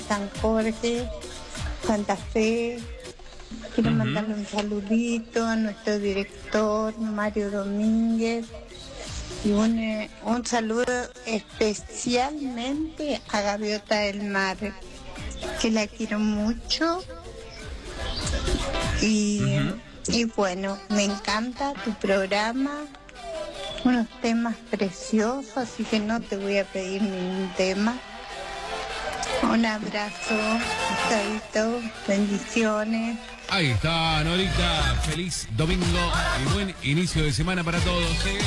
San Jorge, Santa Fe. Quiero mandarle un saludito a nuestro director, Mario Domínguez, y un saludo especialmente a Gaviota del Mar, que la quiero mucho. Y bueno, me encanta tu programa, unos temas preciosos, así que no te voy a pedir ningún tema. Un abrazo, Gustavito, bendiciones. Ahí está, Norita, feliz domingo y buen inicio de semana para todos.